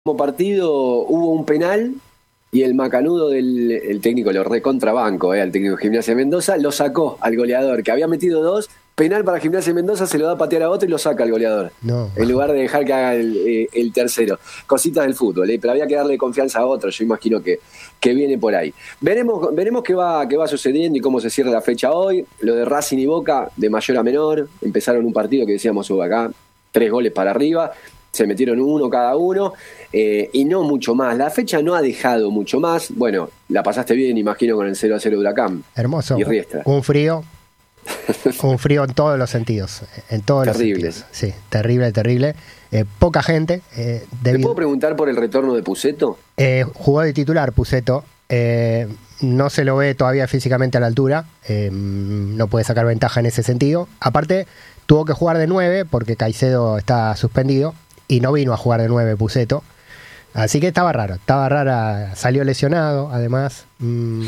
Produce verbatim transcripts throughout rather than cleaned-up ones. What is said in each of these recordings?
partido hubo un penal y el macanudo del el técnico, lo recontrabanco, eh, al técnico de Gimnasia de Mendoza, lo sacó al goleador, que había metido dos, penal para Gimnasia de Mendoza, se lo da a patear a otro y lo saca al goleador. No. En lugar de dejar que haga el, eh, el tercero. Cositas del fútbol, eh, pero había que darle confianza a otro, yo imagino que, que viene por ahí. Veremos, veremos qué va, qué va sucediendo y cómo se cierra la fecha hoy. Lo de Racing y Boca, de mayor a menor, empezaron un partido que decíamos hubo acá, tres goles para arriba, se metieron uno cada uno, eh, y no mucho más. La fecha no ha dejado mucho más. Bueno, la pasaste bien, imagino, con el cero a cero de Huracán. Hermoso. Y Riestra. Un frío, un frío en todos los sentidos. En todos Terrible. los sentidos. Sí, terrible, terrible. Eh, poca gente. Eh, ¿Te debido, puedo preguntar por el retorno de Pusetto? eh, jugó de titular Pusetto. Eh, no se lo ve todavía físicamente a la altura. Eh, no puede sacar ventaja en ese sentido. Aparte, tuvo que jugar de nueve porque Caicedo está suspendido. Y no vino a jugar de nueve Pusetto. Así que estaba raro, estaba rara, salió lesionado, además. Mmm,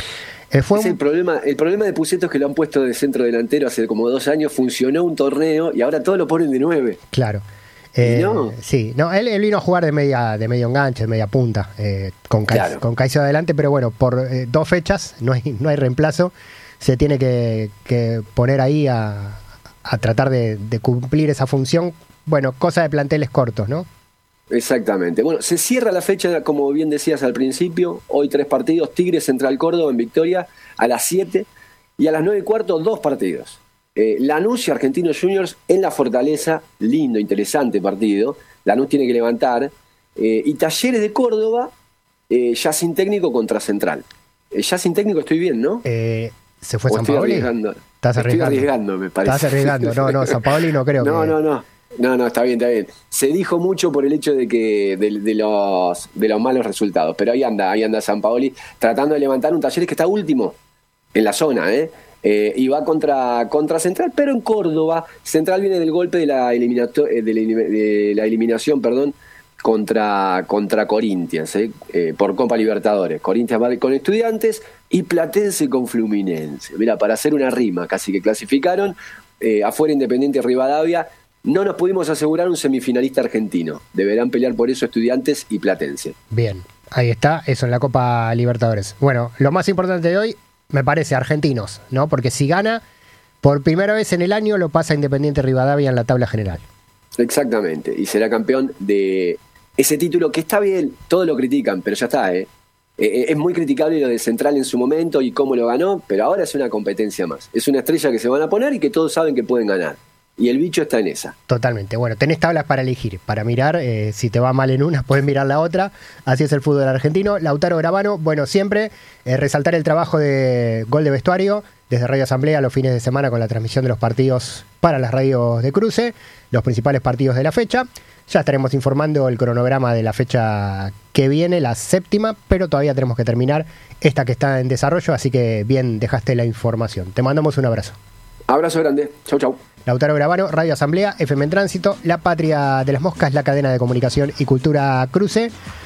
eh, fue es un... el problema, el problema de Pusetto es que lo han puesto de centro delantero hace como dos años, funcionó un torneo y ahora todos lo ponen de nueve. Claro. Eh, no. Sí, no, él, él vino a jugar de media, de medio enganche, de media punta, eh, con, Ca- Claro. con Caicedo adelante, pero bueno, por eh, dos fechas no hay, no hay reemplazo, se tiene que, que poner ahí a, a tratar de, de cumplir esa función. Bueno, cosa de planteles cortos, ¿no? Exactamente. Bueno, se cierra la fecha, como bien decías al principio. Hoy tres partidos: Tigre, Central Córdoba en Victoria a las siete, y a las nueve y cuarto dos partidos. Eh, Lanús y Argentinos Juniors en la Fortaleza, lindo, interesante partido. Lanús tiene que levantar. Eh, y Talleres de Córdoba, eh, ya sin técnico contra Central. Eh, ya sin técnico estoy bien, ¿no? Eh, ¿Se fue O San estoy Paoli? arriesgando. Estás Estoy arriesgando. arriesgando, me parece. Estás arriesgando. No, no, San Paoli no creo No, que... no, no. No, no, está bien, está bien. Se dijo mucho por el hecho de que de, de los de los malos resultados, pero ahí anda, ahí anda Sampaoli tratando de levantar un Talleres que está último en la zona, ¿eh? Eh, y va contra, contra Central, pero en Córdoba. Central viene del golpe de la, eliminato, de la, de la eliminación, perdón, contra, contra Corinthians, ¿eh? Eh, por Copa Libertadores. Corinthians va con Estudiantes y Platense con Fluminense. Mira, para hacer una rima, casi que clasificaron. Eh, afuera Independiente Rivadavia. No nos pudimos asegurar un semifinalista argentino. Deberán pelear por eso Estudiantes y Platense. Bien, ahí está, eso en la Copa Libertadores. Bueno, lo más importante de hoy, me parece, Argentinos, ¿no? Porque si gana, por primera vez en el año lo pasa Independiente Rivadavia en la tabla general. Exactamente, y será campeón de ese título que está bien, todos lo critican, pero ya está, ¿eh? Eh, es muy criticable lo de Central en su momento y cómo lo ganó, pero ahora es una competencia más. Es una estrella que se van a poner y que todos saben que pueden ganar. Y el bicho está en esa. Totalmente. Bueno, tenés tablas para elegir, para mirar. Eh, si te va mal en una, puedes mirar la otra. Así es el fútbol argentino. Lautaro Gravano, bueno, siempre eh, resaltar el trabajo de Gol de Vestuario desde Radio Asamblea los fines de semana con la transmisión de los partidos para las radios de cruce, los principales partidos de la fecha. Ya estaremos informando el cronograma de la fecha que viene, la séptima, pero todavía tenemos que terminar esta que está en desarrollo, así que bien dejaste la información. Te mandamos un abrazo. Abrazo grande. Chau, chau. Lautaro Gravano, Radio Asamblea, F M en Tránsito, La Patria de las Moscas, la cadena de comunicación y cultura cruce,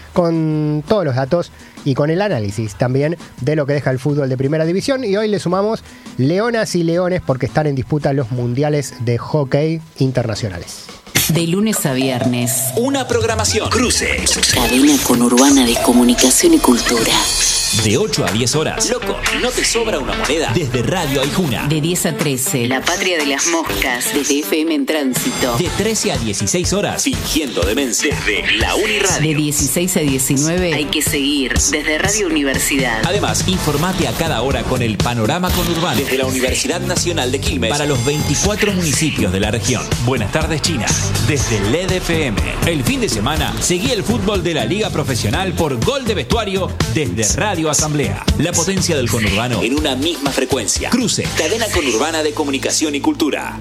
con todos los datos y con el análisis también de lo que deja el fútbol de primera división. Y hoy le sumamos Leonas y Leones porque están en disputa los mundiales de hockey internacionales. De lunes a viernes. Una programación. Cruce. Cadena conurbana de comunicación y cultura. De ocho a diez horas. Loco, ¿no te sobra una moneda? Desde Radio Aijuna. De diez a trece. La Patria de las Moscas. Desde F M en Tránsito. De trece a dieciséis horas. Fingiendo demencia. Desde la Uniradio. De dieciséis a diecinueve. Hay que seguir. Desde Radio Universidad. Además, informate a cada hora con el panorama conurbano. Desde la Universidad Nacional de Quilmes. Para los veinticuatro municipios de la región. Buenas tardes, China. Desde L E D F M. El fin de semana, seguí el fútbol de la Liga Profesional por Gol de Vestuario desde Radio Asamblea. La potencia del conurbano en una misma frecuencia. Cruce, cadena conurbana de comunicación y cultura.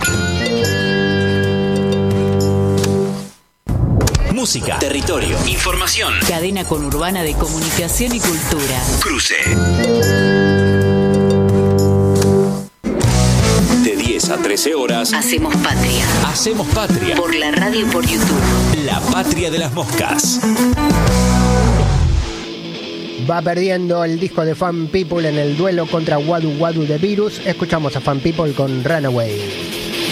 Música, territorio, información. Cadena conurbana de comunicación y cultura. Cruce. De diez a trece horas. Hacemos patria. Hacemos patria. Por la radio y por YouTube. La Patria de las Moscas. Va perdiendo el disco de Fan People en el duelo contra Wadu Wadu de Virus. Escuchamos a Fan People con Runaway.